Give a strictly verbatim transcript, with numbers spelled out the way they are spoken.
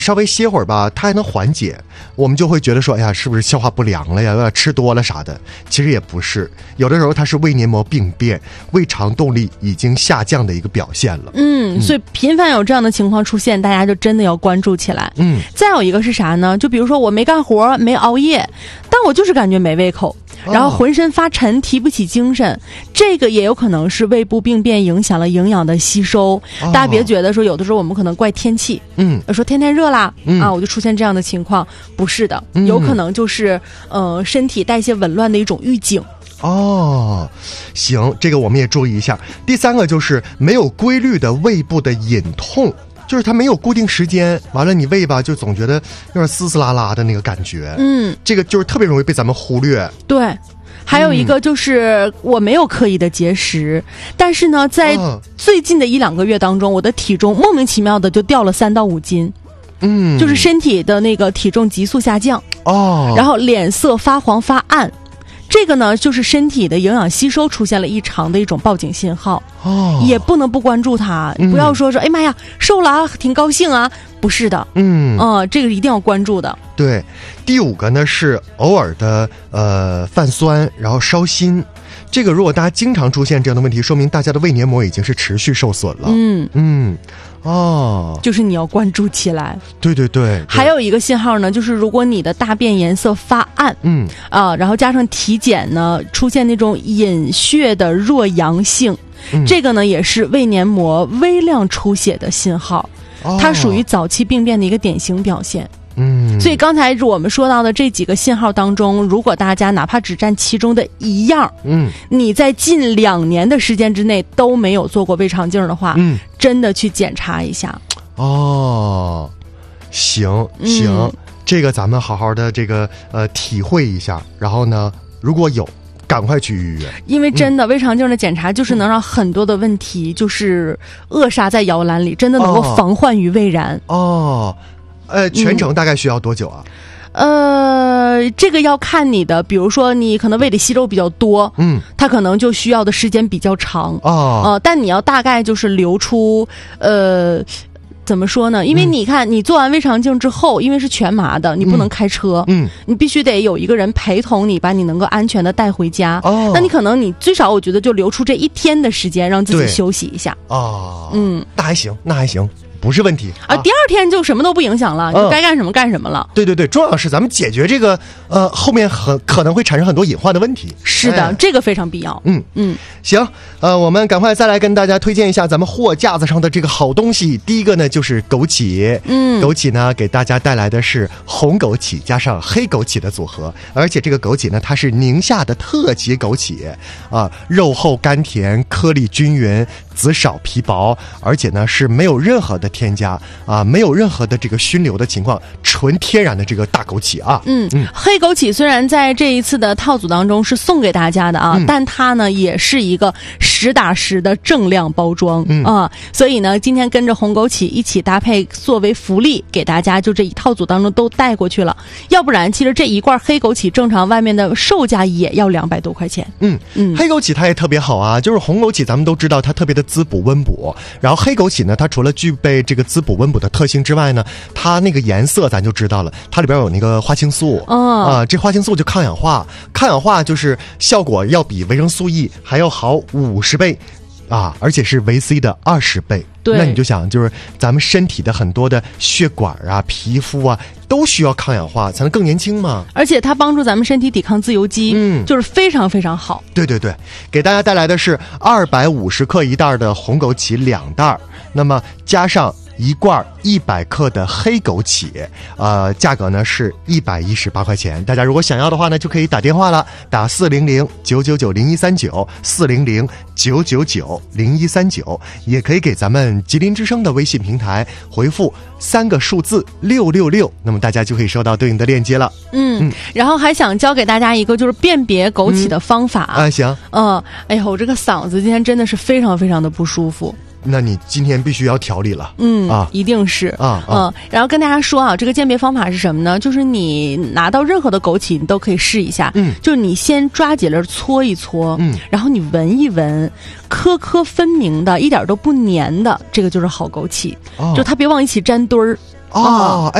稍微歇会儿吧，它还能缓解，我们就会觉得说，哎呀，是不是消化不良了呀，有点吃多了啥的？其实也不是，有的时候它是胃黏膜病变，胃肠动力已经下降的一个表现了。 嗯，所以频繁有这样的情况出现，大家就真的要关注起来。 嗯， 再有一个是啥呢？就比如说我没干活，没熬夜，但我就是感觉没胃口。然后浑身发沉，提不起精神，这个也有可能是胃部病变影响了营养的吸收。哦、大家别觉得说有的时候我们可能怪天气，嗯，说天天热啦，嗯、啊，我就出现这样的情况，不是的，嗯、有可能就是呃身体代谢紊乱的一种预警。 哦，行，这个我们也注意一下。第三个就是没有规律的胃部的隐痛。就是它没有固定时间，完了你胃吧就总觉得有点嘶嘶拉拉的那个感觉，嗯，这个就是特别容易被咱们忽略。 对，还有一个就是我没有刻意的节食，嗯、但是呢，在最近的一两个月当中，我的体重莫名其妙的就掉了三到五斤，嗯，就是身体的那个体重急速下降哦，然后脸色发黄发暗。这个呢，就是身体的营养吸收出现了异常的一种报警信号，哦，也不能不关注它，嗯、不要说说，哎妈呀，瘦了啊，挺高兴啊，不是的，嗯，呃，这个一定要关注的。 对，第五个呢是偶尔的呃泛酸，然后烧心。这个如果大家经常出现这样的问题，说明大家的胃黏膜已经是持续受损了。嗯嗯，哦， 就是你要关注起来。 对对 对, 对。 还有一个信号呢，就是如果你的大便颜色发暗，嗯啊，然后加上体检呢出现那种隐血的弱阳性，嗯、这个呢也是胃黏膜微量出血的信号，哦、它属于早期病变的一个典型表现。嗯，所以刚才我们说到的这几个信号当中，如果大家哪怕只占其中的一样，嗯，你在近两年的时间之内都没有做过胃肠镜的话，嗯，真的去检查一下。 哦，行行，嗯、这个咱们好好的这个呃体会一下，然后呢，如果有，赶快去预约， 因为真的、嗯、胃肠镜的检查就是能让很多的问题就是扼杀在摇篮里，真的能够防患于未然。 哦。哦呃，全程大概需要多久啊？ 嗯、呃，这个要看你的，比如说你可能胃里息肉比较多，嗯，它可能就需要的时间比较长哦、呃。但你要大概就是留出，呃，怎么说呢？因为你看，你做完胃肠镜之后，因为是全麻的，你不能开车，嗯，你必须得有一个人陪同你，把你能够安全的带回家。哦，那你可能你最少我觉得就留出这一天的时间，让自己休息一下。 哦，嗯，那还行，那还行。不是问题啊！第二天就什么都不影响了，就该干什么干什么了。 对对对，重要是咱们解决这个呃后面很可能会产生很多隐患的问题。 是的，哎、这个非常必要。 嗯嗯，行，呃，我们赶快再来跟大家推荐一下咱们货架子上的这个好东西。第一个呢就是枸杞，嗯，枸杞呢给大家带来的是红枸杞加上黑枸杞的组合，而且这个枸杞呢它是宁夏的特级枸杞啊，肉厚甘甜，颗粒均匀，籽少皮薄，而且呢是没有任何的添加啊，没有任何的这个熏流的情况，纯天然的这个大枸杞啊。 嗯嗯，黑枸杞虽然在这一次的套组当中是送给大家的啊，嗯、但它呢也是一个实打实的正量包装、嗯、啊，所以呢今天跟着红枸杞一起搭配作为福利给大家，就这一套组当中都带过去了。要不然其实这一罐黑枸杞正常外面的售价也要两百多块钱。 嗯嗯，黑枸杞它也特别好啊，就是红枸杞咱们都知道它特别的滋补温补，然后黑枸杞呢它除了具备这个滋补温补的特性之外呢，它那个颜色咱就知道了，它里边有那个花青素、哦、啊，这花青素就抗氧化，抗氧化就是效果要比维生素 E 还要好五十倍啊，而且是维 C 的二十倍。 对， 那你就想，就是咱们身体的很多的血管啊、皮肤啊，都需要抗氧化才能更年轻嘛。 而且它帮助咱们身体抵抗自由基，嗯，就是非常非常好。 对对对，给大家带来的是二百五十克一袋的红枸杞两袋，那么加上一罐一百克的黑枸杞，呃，价格呢是一百一十八块钱。大家如果想要的话呢，就可以打电话了，打四零零九九九零一三九，四零零九九九零一三九，也可以给咱们吉林之声的微信平台回复三个数字六六六，那么大家就可以收到对应的链接了。 嗯，嗯然后还想教给大家一个就是辨别枸杞的方法。 嗯、啊，行。 嗯，哎呀，我这个嗓子今天真的是非常非常的不舒服。 那你今天必须要调理了。 嗯啊，一定是啊嗯。然后跟大家说啊，这个鉴别方法是什么呢？就是你拿到任何的枸杞，你都可以试一下。嗯，就是你先抓几粒搓一搓，嗯，然后你闻一闻，颗颗分明的，一点都不粘的，这个就是好枸杞。哦，就它别往一起粘堆儿。 哦，哎。